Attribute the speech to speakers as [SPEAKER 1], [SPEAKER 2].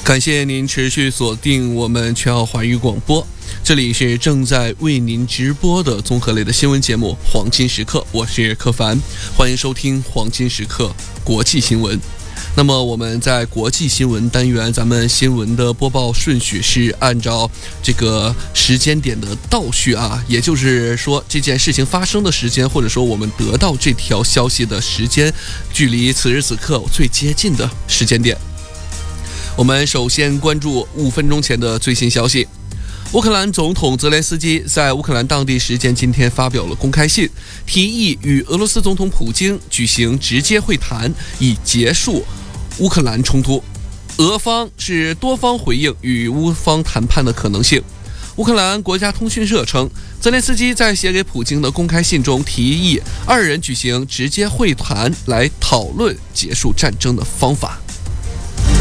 [SPEAKER 1] 感谢您持续锁定我们全澳华语广播，这里是正在为您直播的综合类的新闻节目《黄金时刻》，我是柯凡，欢迎收听《黄金时刻》国际新闻。那么我们在国际新闻单元，咱们新闻的播报顺序是按照这个时间点的倒序啊，也就是说这件事情发生的时间，或者说我们得到这条消息的时间，距离此时此刻最接近的时间点。我们首先关注5分钟前的最新消息。乌克兰总统泽连斯基在乌克兰当地时间今天发表了公开信，提议与俄罗斯总统普京举行直接会谈，以结束乌克兰冲突。俄方是多方回应与乌方谈判的可能性。乌克兰国家通讯社称，泽连斯基在写给普京的公开信中提议二人举行直接会谈，来讨论结束战争的方法。